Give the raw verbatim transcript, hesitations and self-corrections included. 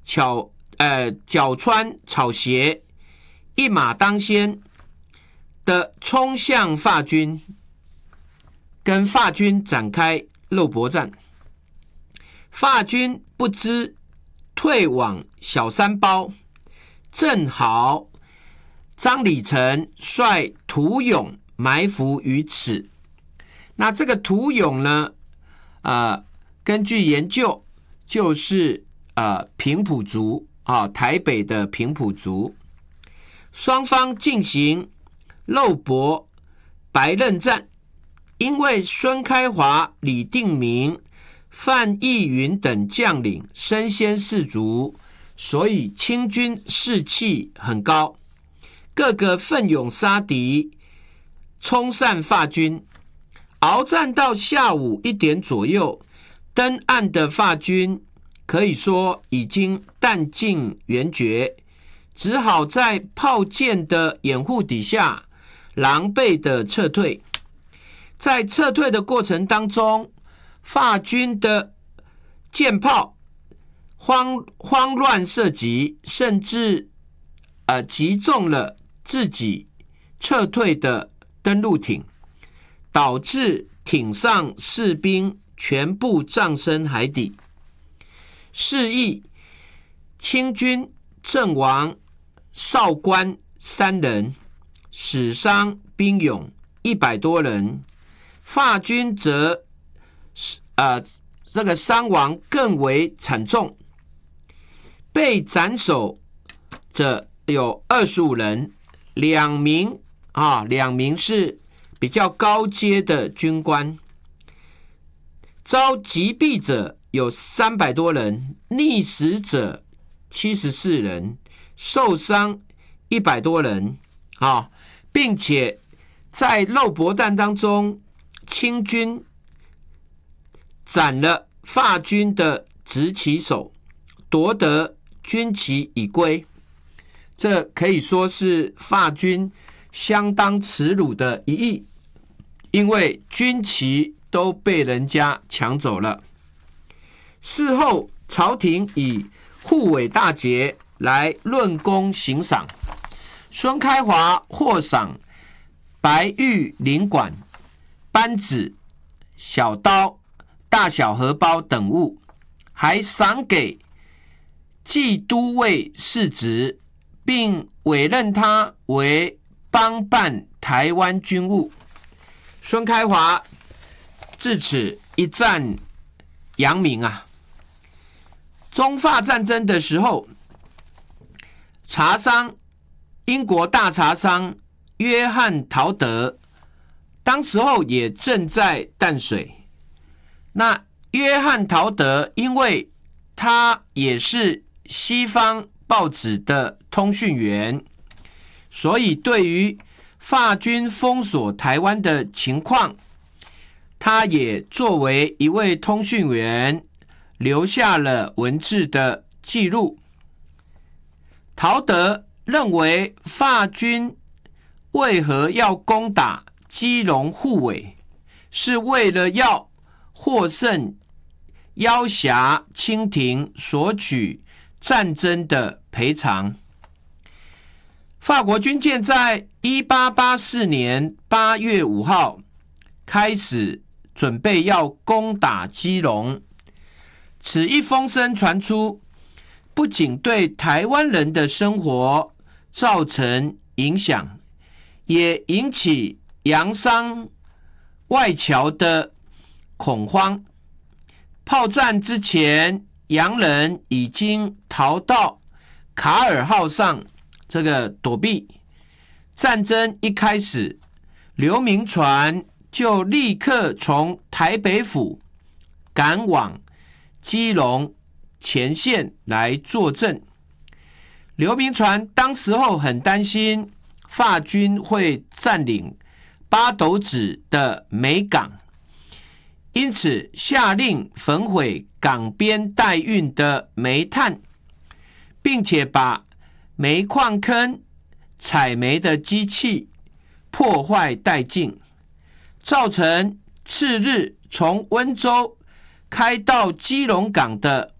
巧呃角川草鞋，一马当先的冲向法军，跟法军展开肉搏战。法军不知退往小山包，正好张礼成率土勇埋伏于此。那这个土勇呢，呃，根据研究，就是呃平埔族啊，台北的平埔族。双方进行肉搏白刃战，因为孙开华、李定明、范逸云等将领身先士卒，所以清军士气很高，个个奋勇杀敌，冲散法军。鏖战到下午一点左右，登岸的法军可以说已经弹尽援绝，只好在炮舰的掩护底下狼狈的撤退。在撤退的过程当中，法军的舰炮慌慌乱射击，甚至呃击中了自己撤退的登陆艇，导致艇上士兵全部葬身海底。示意清军阵亡少官三人，死伤兵勇一百多人。法军则呃这个伤亡更为惨重，被斩首者有二十五人，两名啊两名是比较高阶的军官。遭击毙者有三百多人，溺死者七十四人，受伤一百多人啊，并且在肉搏战当中，清军斩了法军的执旗手，夺得军旗已归。这可以说是法军相当耻辱的一役，因为军旗都被人家抢走了。事后朝廷以护卫大捷来论功行赏，孙开华获赏白玉领馆、扳指、小刀、大小荷包等物，还赏给冀都尉世职，并委任他为帮办台湾军务。孙开华自此一战扬名啊！中法战争的时候，茶商英国大茶商约翰陶德当时候也正在淡水。那约翰陶德因为他也是西方报纸的通讯员，所以对于法军封锁台湾的情况，他也作为一位通讯员留下了文字的记录。陶德认为法军为何要攻打基隆护卫，是为了要获胜要挟清廷索取战争的赔偿。法国军舰在一八八四年八月五号开始准备要攻打基隆，此一风声传出，不仅对台湾人的生活造成影响，也引起洋商外侨的恐慌。炮战之前，洋人已经逃到卡尔号上这个躲避。战争一开始，刘铭传就立刻从台北府赶往基隆前线来坐镇。刘铭传当时候很担心法军会占领八斗子的美港，因此下令焚毁港边待运的煤炭，并且把煤矿坑、采煤的机器破坏殆尽，造成次日从温州开到基隆港的